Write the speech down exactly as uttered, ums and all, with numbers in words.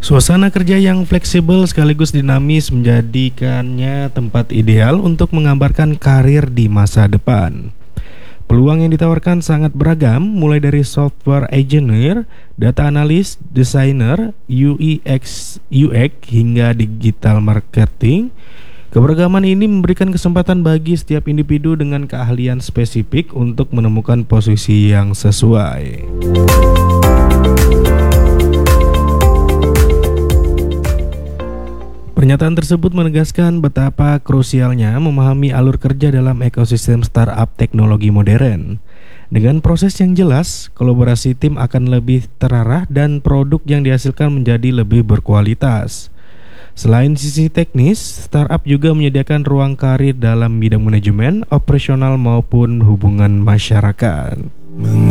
Suasana kerja yang fleksibel sekaligus dinamis menjadikannya tempat ideal untuk menggambarkan karir di masa depan. Peluang yang ditawarkan sangat beragam, mulai dari software engineer, data analis, desainer, U X, U X, hingga digital marketing. Keberagaman ini memberikan kesempatan bagi setiap individu dengan keahlian spesifik untuk menemukan posisi yang sesuai. Pernyataan tersebut menegaskan betapa krusialnya memahami alur kerja dalam ekosistem startup teknologi modern. Dengan proses yang jelas, kolaborasi tim akan lebih terarah dan produk yang dihasilkan menjadi lebih berkualitas. Selain sisi teknis, startup juga menyediakan ruang karir dalam bidang manajemen, operasional maupun hubungan masyarakat.